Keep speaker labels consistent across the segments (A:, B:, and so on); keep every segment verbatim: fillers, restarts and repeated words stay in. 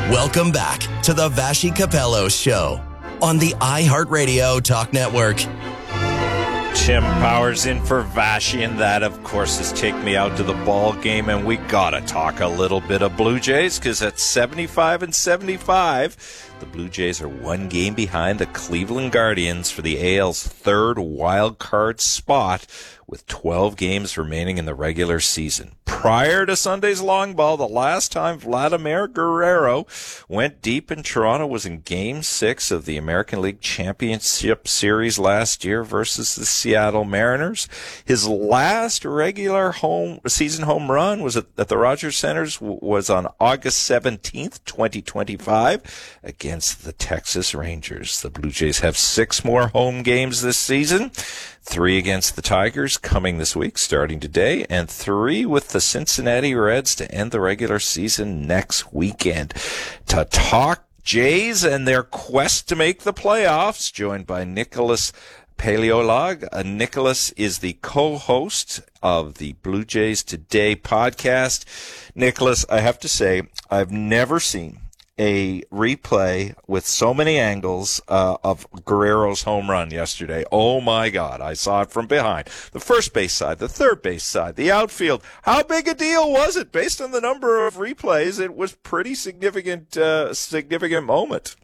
A: Welcome back to the Vassy Capello Show on the iHeartRadio Talk Network.
B: Tim Powers in for Vassy, and that, of course, is Take Me Out to the Ball Game, and we gotta talk a little bit of Blue Jays, because at seventy-five and seventy-five, the Blue Jays are one game behind the Cleveland Guardians for the A L's third wild card spot, with twelve games remaining in the regular season. Prior to Sunday's long ball, the last time Vladimir Guerrero went deep in Toronto was in Game six of the American League Championship Series last year versus the Seattle Mariners. His last regular home season home run was at, at the Rogers Centers was on August seventeenth, twenty twenty-five, against the Texas Rangers. The Blue Jays have six more home games this season. Three against the Tigers coming this week, starting today, and three with the Cincinnati Reds to end the regular season next weekend. To talk Jays and their quest to make the playoffs, joined by Nicholas Paleolog. Uh, Nicholas is the co-host of the Blue Jays Today podcast. Nicholas, I have to say, I've never seen a replay with so many angles uh, of Guerrero's home run yesterday. Oh my God, I saw it from behind. The first base side, the third base side, the outfield. How big a deal was it? Based on the number of replays, it was pretty significant, uh, significant moment.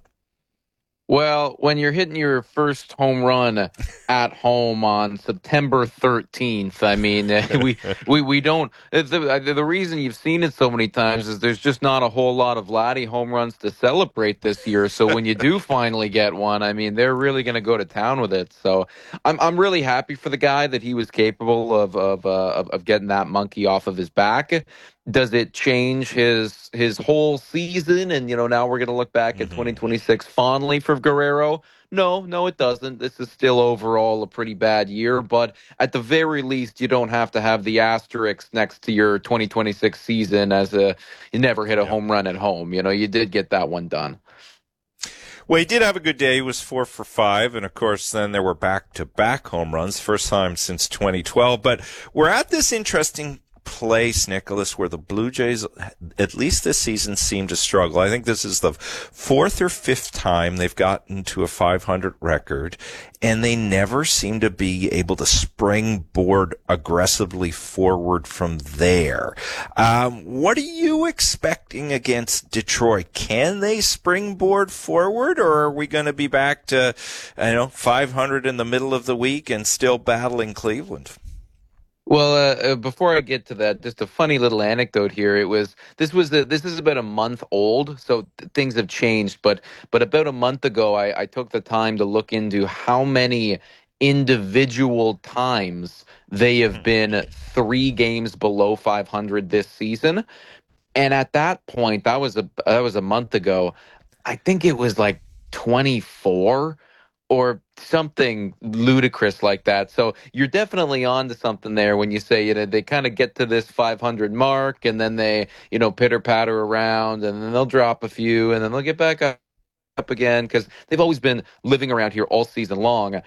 C: Well, when you're hitting your first home run at home on September thirteenth, I mean, we, we, we don't, the, the reason you've seen it so many times is there's just not a whole lot of Vladdy home runs to celebrate this year. So when you do finally get one, I mean, they're really going to go to town with it. So I'm, I'm really happy for the guy that he was capable of, of, uh, of, of getting that monkey off of his back. Does it change his his whole season? And, you know, now we're going to look back at mm-hmm. twenty twenty-six fondly for Guerrero. No, no, it doesn't. This is still overall a pretty bad year. But at the very least, you don't have to have the asterisk next to your twenty twenty-six season as a you never hit a yeah. home run at home. You know, you did get that one done.
B: Well, he did have a good day. He was four for five. And, of course, then there were back-to-back home runs, first time since twenty twelve. But we're at this interesting place, Nicholas, where the Blue Jays, at least this season, seem to struggle. I think this is the fourth or fifth time they've gotten to a five hundred record, and they never seem to be able to springboard aggressively forward from there. Um, what are you expecting against Detroit? Can they springboard forward, or are we going to be back to, you know, five hundred in the middle of the week and still battling Cleveland?
C: Well, uh, uh, before I get to that, just a funny little anecdote here. It was this was the, this is about a month old, so th- things have changed. But but about a month ago, I, I took the time to look into how many individual times they have been three games below five hundred this season. And at that point, that was a that was a month ago. I think it was like twenty-four. Or something ludicrous like that. So you're definitely on to something there when you say, you know, they kind of get to this five hundred mark and then they, you know, pitter patter around and then they'll drop a few and then they'll get back up. up again because they've always been living around here all season long.